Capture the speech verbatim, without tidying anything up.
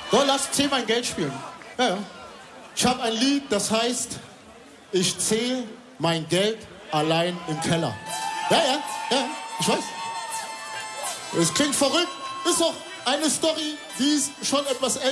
So, lass zähl mein Geld spielen. Ja, ja. Ich habe ein Lied, das heißt, ich zähle mein Geld allein im Keller. Ja, ja, ja, ich weiß. Es klingt verrückt, ist doch eine Story, die ist schon etwas älter.